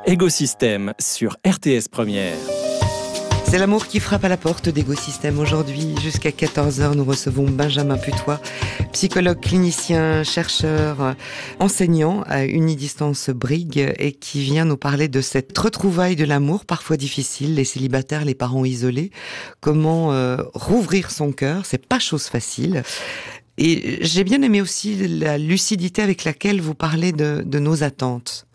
Égosystème sur RTS Première. C'est l'amour qui frappe à la porte d'Égosystème. Aujourd'hui, jusqu'à 14h, nous recevons Benjamin Putois, psychologue clinicien, chercheur, enseignant à Unidistance Brigue et qui vient nous parler de cette retrouvaille de l'amour, parfois difficile, les célibataires, les parents isolés. Comment rouvrir son cœur, c'est pas chose facile. Et j'ai bien aimé aussi la lucidité avec laquelle vous parlez de nos attentes.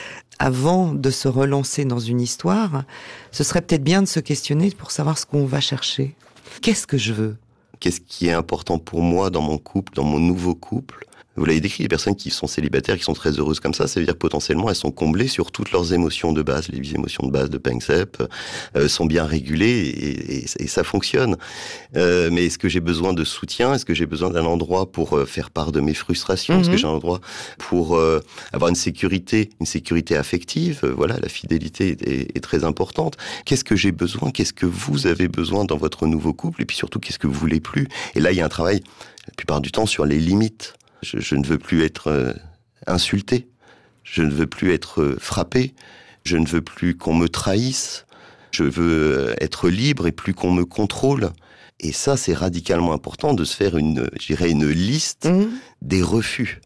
Avant de se relancer dans une histoire, ce serait peut-être bien de se questionner pour savoir ce qu'on va chercher. Qu'est-ce que je veux ? Qu'est-ce qui est important pour moi dans mon couple, dans mon nouveau couple ? Vous l'avez décrit, les personnes qui sont célibataires, qui sont très heureuses comme ça veut dire potentiellement elles sont comblées sur toutes leurs émotions de base. Les 8 émotions de base de Panksepp sont bien régulées et ça fonctionne. Mais est-ce que j'ai besoin de soutien ? Est-ce que j'ai besoin d'un endroit pour faire part de mes frustrations ? Est-ce que j'ai un endroit pour avoir une sécurité affective ? Voilà, la fidélité est très importante. Qu'est-ce que j'ai besoin ? Qu'est-ce que vous avez besoin dans votre nouveau couple ? Et puis surtout, qu'est-ce que vous voulez plus ? Et là, il y a un travail, la plupart du temps, sur les limites. Je ne veux plus être insulté, je ne veux plus être frappé, je ne veux plus qu'on me trahisse, je veux être libre et plus qu'on me contrôle. Et ça, c'est radicalement important de se faire une liste des refus.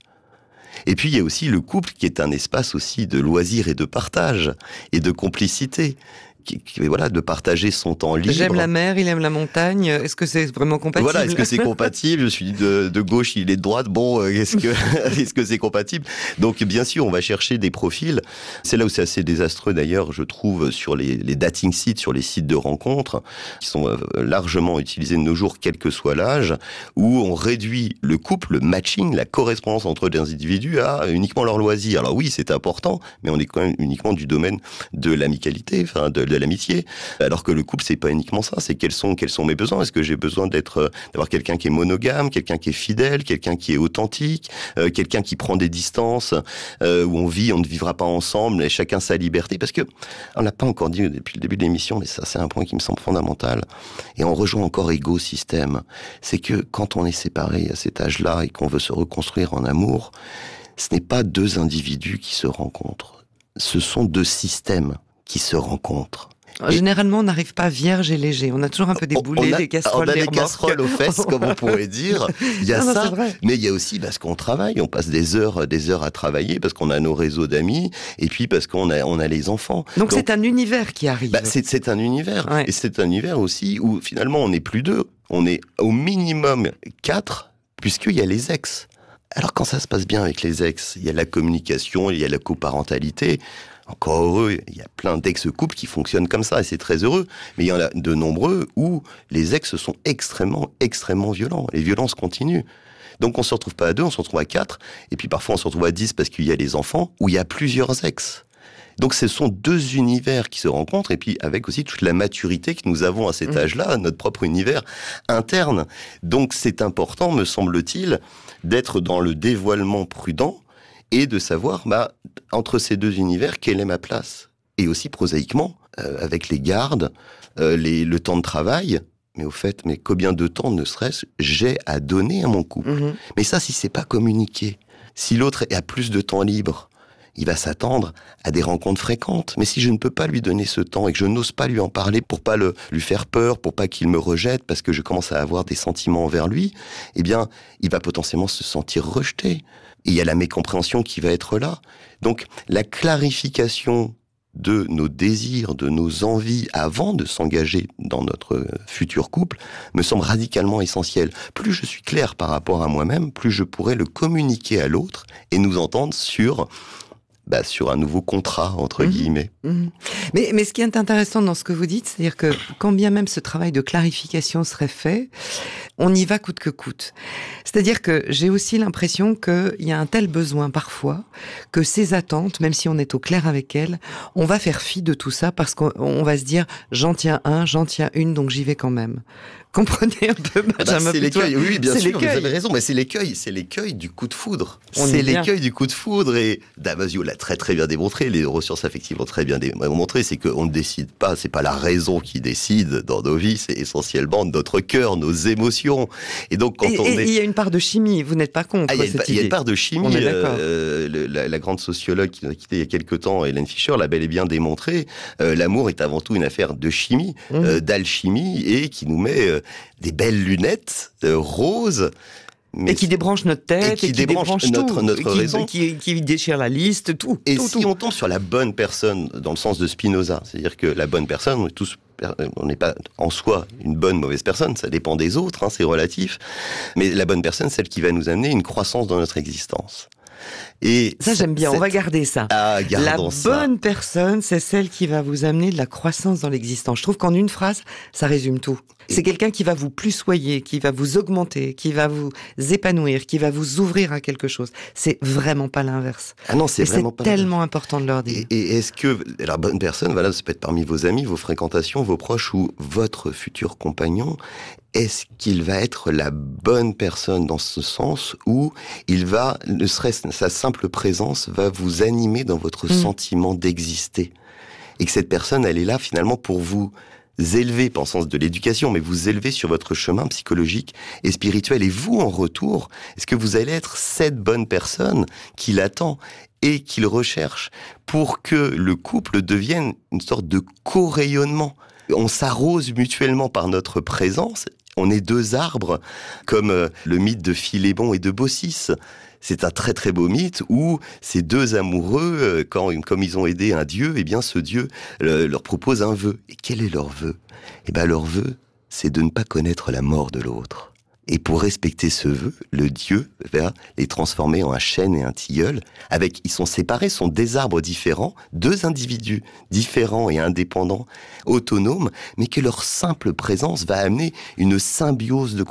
Et puis, il y a aussi le couple qui est un espace aussi de loisirs et de partage et de complicité. Voilà, de partager son temps libre. J'aime la mer, il aime la montagne. Est-ce que c'est vraiment compatible ? Voilà, est-ce que c'est compatible ? Je suis de gauche, il est de droite. Bon, est-ce que c'est compatible ? Donc, bien sûr, on va chercher des profils. C'est là où c'est assez désastreux, d'ailleurs, je trouve, sur les dating sites, sur les sites de rencontres, qui sont largement utilisés de nos jours, quel que soit l'âge, où on réduit le couple, le matching, la correspondance entre les individus à uniquement leur loisir. Alors oui, c'est important, mais on est quand même uniquement du domaine de l'amicalité, enfin, de l'amitié, alors que le couple, c'est pas uniquement ça, c'est quels sont mes besoins. Est-ce que j'ai besoin d'avoir quelqu'un qui est monogame, quelqu'un qui est fidèle, quelqu'un qui est authentique, quelqu'un qui prend des distances, où on ne vivra pas ensemble, et chacun sa liberté, parce que on l'a pas encore dit depuis le début de l'émission, mais ça, c'est un point qui me semble fondamental, et on rejoint encore Égosystème, c'est que quand on est séparé à cet âge-là, et qu'on veut se reconstruire en amour, ce n'est pas deux individus qui se rencontrent, ce sont deux systèmes qui se rencontrent. Généralement, on n'arrive pas vierge et léger. On a toujours un peu des boulets, des casseroles, des remorques. casseroles aux fesses, comme on pourrait dire. Il y a ça, mais il y a aussi parce qu'on travaille. On passe des heures à travailler parce qu'on a nos réseaux d'amis et puis parce qu'on a les enfants. Donc c'est un univers qui arrive. C'est un univers. Ouais. Et c'est un univers aussi où finalement on n'est plus deux. On est au minimum 4 puisqu'il y a les ex. Alors quand ça se passe bien avec les ex, il y a la communication, il y a la coparentalité. Encore heureux, il y a plein d'ex-couples qui fonctionnent comme ça, et c'est très heureux. Mais il y en a de nombreux où les ex sont extrêmement, extrêmement violents. Les violences continuent. Donc on se retrouve pas à 2, on se retrouve à 4. Et puis parfois on se retrouve à 10 parce qu'il y a les enfants, où il y a plusieurs ex. Donc ce sont deux univers qui se rencontrent, et puis avec aussi toute la maturité que nous avons à cet âge-là, notre propre univers interne. Donc c'est important, me semble-t-il, d'être dans le dévoilement prudent, et de savoir, entre ces deux univers, quelle est ma place ? Et aussi, prosaïquement, avec les gardes, le temps de travail, mais au fait, combien de temps, ne serait-ce, j'ai à donner à mon couple ? Mais ça, si c'est pas communiqué, si l'autre a plus de temps libre, il va s'attendre à des rencontres fréquentes. Mais si je ne peux pas lui donner ce temps et que je n'ose pas lui en parler pour pas lui faire peur, pour pas qu'il me rejette, parce que je commence à avoir des sentiments envers lui, eh bien, il va potentiellement se sentir rejeté. Et il y a la mécompréhension qui va être là. Donc, la clarification de nos désirs, de nos envies, avant de s'engager dans notre futur couple, me semble radicalement essentielle. Plus je suis clair par rapport à moi-même, plus je pourrai le communiquer à l'autre et nous entendre sur un nouveau contrat, entre guillemets. Mais ce qui est intéressant dans ce que vous dites, c'est-à-dire que quand bien même ce travail de clarification serait fait, on y va coûte que coûte. C'est-à-dire que j'ai aussi l'impression qu'il y a un tel besoin parfois que ces attentes, même si on est au clair avec elles, on va faire fi de tout ça parce qu'on va se dire j'en tiens un, j'en tiens une, donc j'y vais quand même. Comprenez un peu, Benjamin c'est Putois. l'écueil, oui, bien c'est sûr, l'écueil. vous avez raison, mais c'est l'écueil du coup de foudre. On C'est est bien. l'écueil du coup de foudre et très très bien démontré, les neurosciences affectives ont très bien démontré, c'est qu'on ne décide pas, c'est pas la raison qui décide dans nos vies, c'est essentiellement notre cœur, nos émotions. Et donc quand il y a une part de chimie, vous n'êtes pas contre cette idée. Il y a une part de chimie. On est d'accord. La grande sociologue qui nous a quittés il y a quelques temps, Hélène Fischer, l'a bel et bien démontré. L'amour est avant tout une affaire de chimie, d'alchimie, et qui nous met des belles lunettes roses. Mais qui débranche notre tête, et qui débranche notre raison. Qui déchire la liste, tout. Et si on tombe sur la bonne personne, dans le sens de Spinoza, c'est-à-dire que la bonne personne, on n'est pas en soi une bonne, mauvaise personne, ça dépend des autres, c'est relatif, mais la bonne personne, celle qui va nous amener une croissance dans notre existence. Et ça, j'aime bien, on va garder ça. La bonne personne, c'est celle qui va vous amener de la croissance dans l'existence. Je trouve qu'en une phrase, ça résume tout. C'est quelqu'un qui va vous plussoyer, qui va vous augmenter, qui va vous épanouir, qui va vous ouvrir à quelque chose. C'est vraiment pas l'inverse. Ah non, c'est vraiment pas l'inverse. C'est tellement important de leur dire. Et est-ce que la bonne personne, voilà, ça peut être parmi vos amis, vos fréquentations, vos proches ou votre futur compagnon, est-ce qu'il va être la bonne personne dans ce sens où il va, ne serait-ce sa simple présence, va vous animer dans votre sentiment d'exister? Et que cette personne, elle est là finalement pour vous élever, pas en sens de l'éducation, mais vous élever sur votre chemin psychologique et spirituel. Et vous, en retour, est-ce que vous allez être cette bonne personne qui l'attend et qu'il recherche pour que le couple devienne une sorte de co-rayonnement? On s'arrose mutuellement par notre présence. On est deux arbres, comme le mythe de Philémon et de Baucis. C'est un très très beau mythe où ces deux amoureux, comme ils ont aidé un dieu, eh bien ce dieu leur propose un vœu. Et quel est leur vœu? Eh bien leur vœu, c'est de ne pas connaître la mort de l'autre. Et pour respecter ce vœu, le dieu va les transformer en un chêne et un tilleul. Ils sont séparés, sont des arbres différents, deux individus différents et indépendants, autonomes, mais que leur simple présence va amener une symbiose de